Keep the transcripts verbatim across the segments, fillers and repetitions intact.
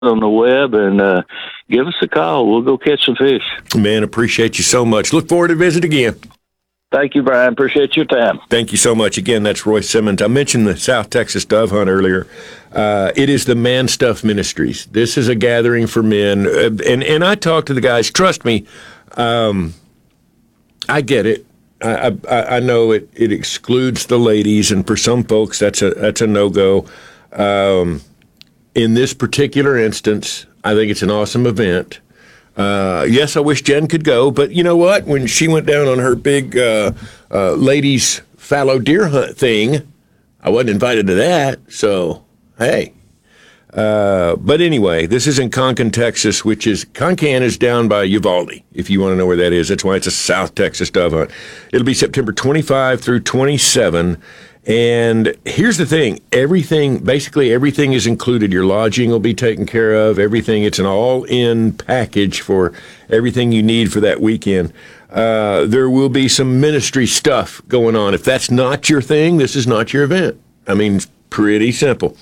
on the web and uh, give us a call. We'll go catch some fish. Man, appreciate you so much. Look forward to visit again. Thank you, Brian. Appreciate your time. Thank you so much. Again, that's Roy Simmons. I mentioned the South Texas dove hunt earlier. Uh, it is the Man Stuff Ministries. This is a gathering for men. Uh, and, and I talk to the guys. Trust me, um, I get it. I, I, I know it, it excludes the ladies, and for some folks, that's a that's a no-go. Um, in this particular instance, I think it's an awesome event. Uh, yes, I wish Jen could go, but you know what? When she went down on her big uh, uh, ladies fallow deer hunt thing, I wasn't invited to that, so hey. Uh, but anyway, this is in Concan, Texas, which is, Concan is down by Uvalde, if you want to know where that is. That's why it's a South Texas dove hunt. It'll be September twenty-fifth through twenty-seventh. And here's the thing, everything, basically everything is included. Your lodging will be taken care of, everything. It's an all-in package for everything you need for that weekend. Uh, there will be some ministry stuff going on. If that's not your thing, this is not your event. I mean, it's pretty simple.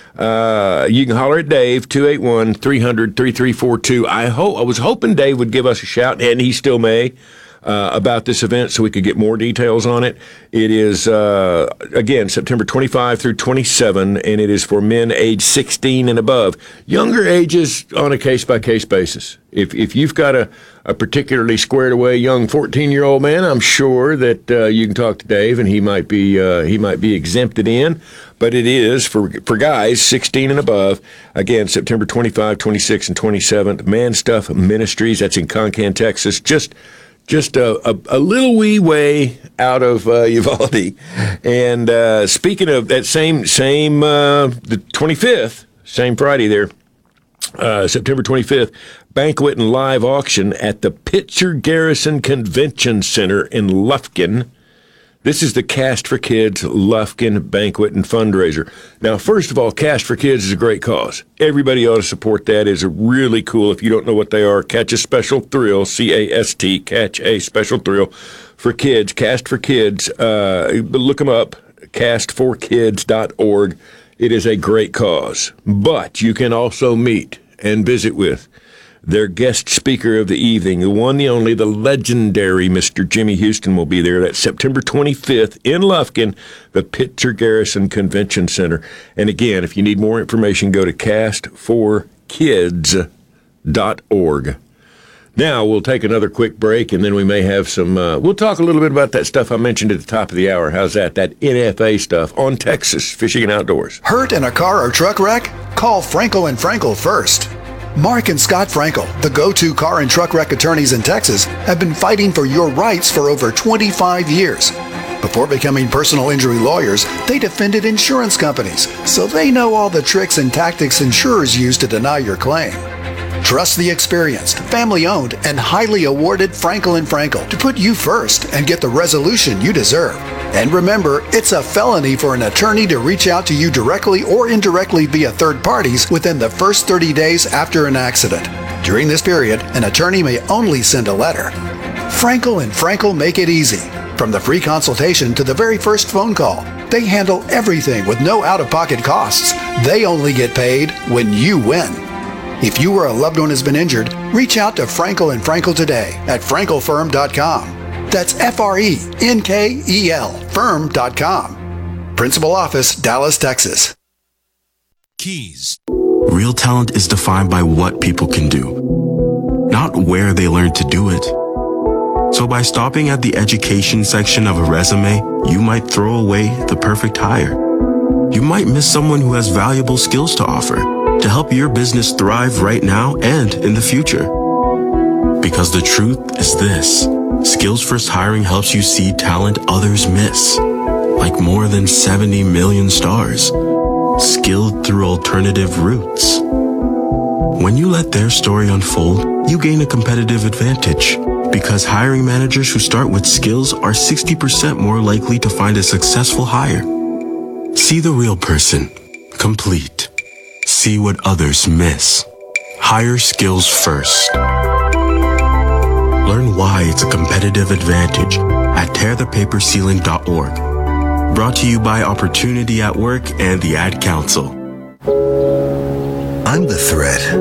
Uh, you can holler at Dave, two eight one, three hundred, thirty-three forty-two. I hope, I was hoping Dave would give us a shout, and he still may, uh, about this event so we could get more details on it. It is, uh, again, September twenty-fifth through twenty-seventh, and it is for men age sixteen and above. Younger ages on a case-by-case basis. If if you've got a, a particularly squared-away young fourteen-year-old man, I'm sure that uh, you can talk to Dave, and he might be uh, he might be exempted in. But it is for for guys sixteen and above. Again, September twenty-fifth, twenty-sixth, and twenty-seventh. Man Stuff Ministries. That's in Concan, Texas. Just just a, a, a little wee way out of uh, Uvalde. And uh, speaking of that same same uh, the twenty-fifth, same Friday there. Uh, September twenty-fifth, banquet and live auction at the Pitzer Garrison Convention Center in Lufkin. This is the Cast for Kids Lufkin Banquet and Fundraiser. Now, first of all, Cast for Kids is a great cause. Everybody ought to support that. It's really cool. If you don't know what they are, Catch a Special Thrill, C A S T, Catch a Special Thrill for Kids. Cast for Kids, uh, look them up, cast for kids dot org. It is a great cause. But you can also meet and visit with their guest speaker of the evening, the one, the only, the legendary Mister Jimmy Houston will be there. That's September twenty-fifth in Lufkin, the Pitzer Garrison Convention Center. And again, if you need more information, go to cast for kids dot org. Now, we'll take another quick break, and then we may have some, uh, we'll talk a little bit about that stuff I mentioned at the top of the hour. How's that? That N F A stuff on Texas Fishing and Outdoors. Hurt in a car or truck wreck? Call Frankel and Frankel first. Mark and Scott Frankel, the go-to car and truck wreck attorneys in Texas, have been fighting for your rights for over twenty-five years. Before becoming personal injury lawyers, they defended insurance companies, so they know all the tricks and tactics insurers use to deny your claim. Trust the experienced, family-owned, and highly awarded Frankel and Frankel to put you first and get the resolution you deserve. And remember, it's a felony for an attorney to reach out to you directly or indirectly via third parties within the first thirty days after an accident. During this period, an attorney may only send a letter. Frankel and Frankel make it easy. From the free consultation to the very first phone call, they handle everything with no out-of-pocket costs. They only get paid when you win. If you or a loved one has been injured, reach out to Frankel and Frankel today at frankel firm dot com. That's F R E N K E L firm dot com. Principal office, Dallas, Texas. Keys. Real talent is defined by what people can do, not where they learn to do it. So by stopping at the education section of a resume, you might throw away the perfect hire. You might miss someone who has valuable skills to offer to help your business thrive right now and in the future. Because the truth is this, Skills First Hiring helps you see talent others miss, like more than seventy million stars, skilled through alternative routes. When you let their story unfold, you gain a competitive advantage, because hiring managers who start with skills are sixty percent more likely to find a successful hire. See the real person, complete. See what others miss. Hire skills first. Learn why it's a competitive advantage at tear the paper ceiling dot org. Brought to you by Opportunity at Work and the Ad Council. I'm the threat.